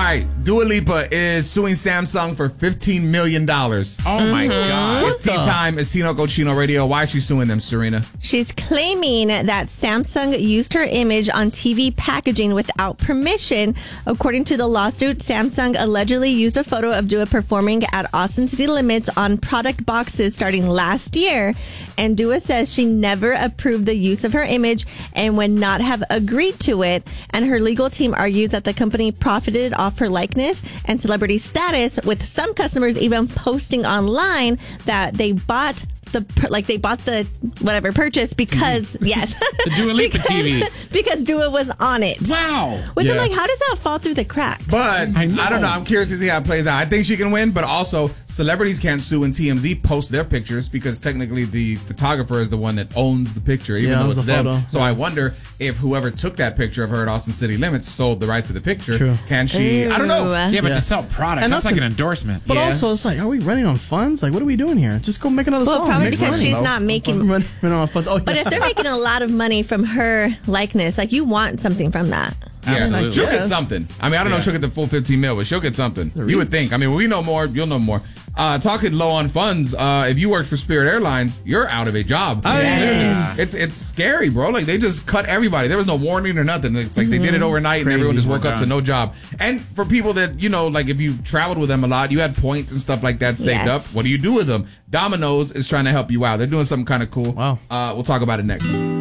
right, Dua Lipa is suing Samsung for $15 million. Oh my God. It's tea time. It's Tino Cochino Radio. Why is she suing them, Serena? She's claiming that Samsung used her image on TV packaging without permission. According to the lawsuit, Samsung allegedly used a photo of Dua performing at Austin City Limits on product boxes starting last year. And Dua says she never approved the use of her image and would not have agreed to it. And her legal team argues that the company profited off her likeness and celebrity status, with some customers even posting online that they bought the whatever purchase because yes, the Dua Lipa TV because Dua was on it. Wow. Which I'm like, how does that fall through the cracks? But I don't know. I'm curious to see how it plays out. I think she can win, but also celebrities can't sue when TMZ posts their pictures because technically the photographer is the one that owns the picture, even though it's them. Photo. So I wonder if whoever took that picture of her at Austin City Limits sold the rights to the picture. True. Can she? Ooh. I don't know. Yeah, but to sell products, that's like an endorsement. But also, it's like, are we running on funds? Like, what are we doing here? Just go make another song. Probably because she's not making. Running on funds. Oh, yeah. But if they're making a lot of money from her likeness, like, you want something from that. Yeah, Absolutely. she'll get something. I mean, I don't know if she'll get the full 15 mil, but she'll get something. You would think. I mean, when we know more, you'll know more. Talking low on funds, if you work for Spirit Airlines, you're out of a job. Oh, yeah. It's scary, bro. Like, they just cut everybody. There was no warning or nothing. It's like they did it overnight and everyone just woke up to no job. And for people that, like if you've traveled with them a lot, you had points and stuff like that saved up. What do you do with them? Domino's is trying to help you out. They're doing something kind of cool. Wow. We'll talk about it next.